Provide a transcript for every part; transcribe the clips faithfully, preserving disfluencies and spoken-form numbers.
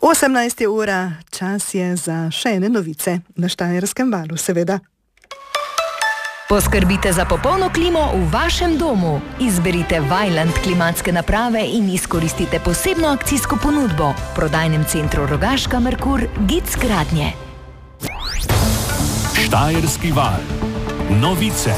osemnajst je ura, čas je za še ene novice na Štajerskem valu, seveda. Poskrbite za popolno klimo v vašem domu. Izberite Vaillant klimatske naprave in izkoristite posebno akcijsko ponudbo. V prodajnem centru Rogaška Merkur Gic Gradnje. Štajerski val. Novice.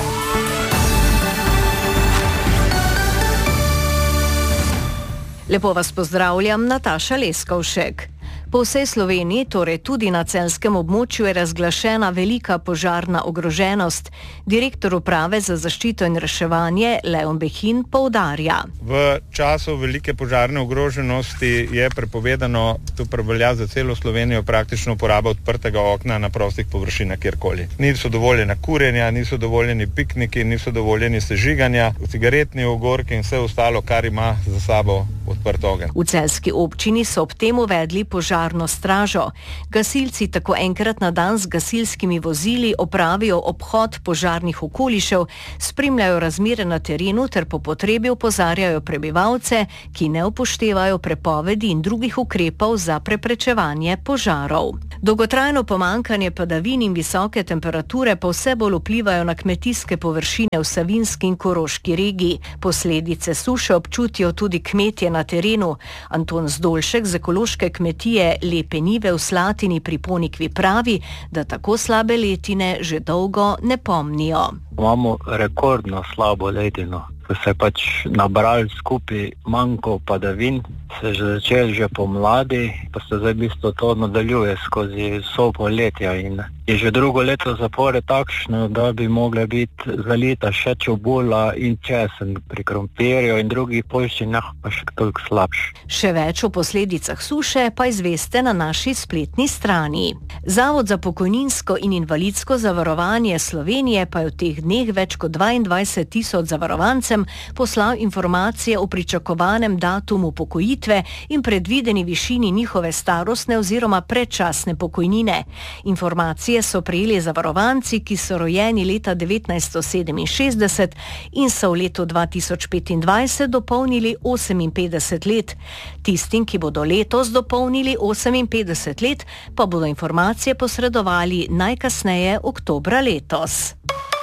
Lepo vas pozdravljam, Nataša Leskovšek. Po vsej Sloveniji, torej tudi na celjskem območju, je razglašena velika požarna ogroženost. Direktor uprave za zaščito in reševanje Leon Behin poudarja. V času velike požarne ogroženosti je prepovedano, to prevelja za celo Slovenijo, praktično uporaba odprtega okna na prostih površinah kjerkoli. Niso dovoljena kurjenja, niso dovoljeni pikniki, niso dovoljeni sežiganja, cigaretni ogorki in vse ostalo, kar ima za sabo odprt ogenj. V celjski občini so ob tem uvedli požarno stražo. Gasilci tako enkrat na dan z gasilskimi vozili opravijo obhod požarnih okolišev, spremljajo razmere na terenu ter po potrebi opozarjajo prebivalce, ki ne upoštevajo prepovedi in drugih ukrepov za preprečevanje požarov. Dolgotrajno pomanjkanje padavin in visoke temperature pa vse bolj vplivajo na kmetijske površine v Savinjski in Koroški regiji. Posledice suše občutijo tudi kmetje na terenu. Anton Zdolšek z ekološke kmetije Lepe Nive v Slatini pri Ponikvi pravi, da tako slabe letine že dolgo ne pomnijo. Imamo rekordno slabo letino, ko se je pač nabrali skupaj manjko padavin, se je že začel že pomladi, pa se zdaj v bistvu to nadaljuje skozi vso poletje in je že drugo leto zapored takšno, da bi mogla biti zalita še čebula in česen, pri krompirju in drugih poljščinah pa še toliko slabš. Še več o posledicah suše pa izveste na naši spletni strani. Zavod za pokojninsko in invalidsko zavarovanje Slovenije pa je v teh dneh več kot dvaindvajset tisoč zavarovancem poslal informacije o pričakovanem datumu pokojitve in predvideni višini njihove starostne oziroma predčasne pokojnine. Informacije so prejeli zavarovanci, ki so rojeni leta devetnajststo sedeminšestdeset in so v letu dva tisoč petindvajset dopolnili oseminpetdeset let. Tistim, ki bodo letos dopolnili oseminpetdeset let, pa bodo informacije posredovali najkasneje oktobra letos.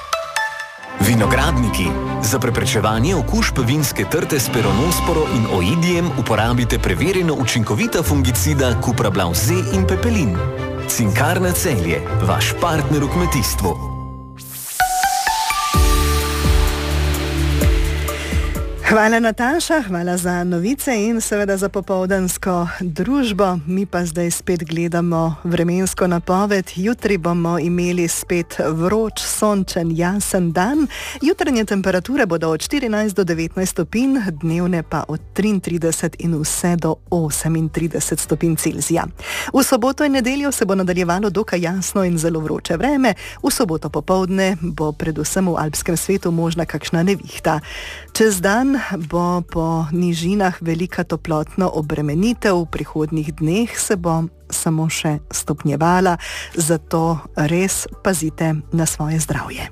Vinogradniki. Za preprečevanje okužb vinske trte s peronosporo in oidijem uporabite preverjeno učinkovita fungicida Cuprablav Z in Pepelin. Cinkarna Celje, vaš partner v kmetijstvu. Hvala Nataša, hvala za novice in seveda za popoldansko družbo. Mi pa zdaj spet gledamo vremensko napoved. Jutri bomo imeli spet vroč, sončen, jasen dan. Jutranje temperature bodo od štirinajst do devetnajst stopinj, dnevne pa od triintrideset in vse do osemintrideset stopinj Celzija. V soboto in nedeljo se bo nadaljevalo dokaj jasno in zelo vroče vreme. V soboto popoldne bo predvsem v alpskem svetu možna kakšna nevihta. Čez dan bo po nižinah velika toplotna obremenitev, v prihodnjih dneh se bo samo še stopnjevala, zato res pazite na svoje zdravje.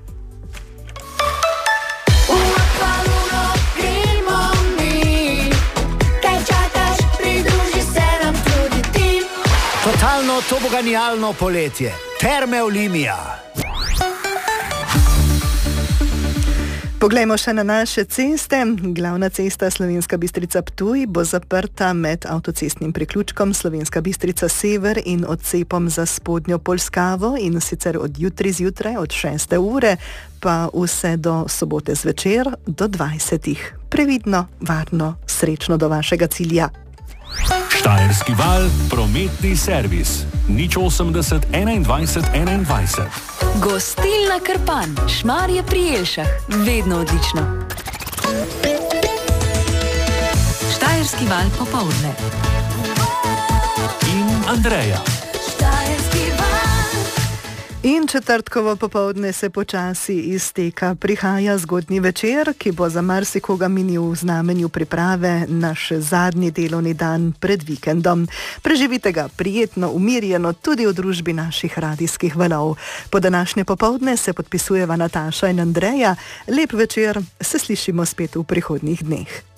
Totalno toboganijalno poletje. Terme Olimia. Poglejmo še na naše ceste. Glavna cesta Slovenska Bistrica-Ptuj bo zaprta med avtocestnim priključkom Slovenska Bistrica-Sever in odcepom za Spodnjo Polskavo in sicer od jutri zjutraj od šeste ure pa vse do sobote zvečer do dvajsetih. Previdno, varno, srečno do vašega cilja. Štajerski val, prometni servis. nič osemdeset enaindvajset enaindvajset. Gostilna Krpan, Šmarje pri Jelšah, vedno odlično. Štajerski val popoldne. In Andreja. Štajerski val. In četrtkovo popoldne se počasi izteka. Prihaja zgodnji večer, ki bo za marsikoga minil v znamenju priprave na še zadnji delovni dan pred vikendom. Preživite ga prijetno, umirjeno, tudi v družbi naših radijskih valov. Po današnje popoldne se podpisujeva Nataša in Andreja. Lep večer, se slišimo spet v prihodnjih dneh.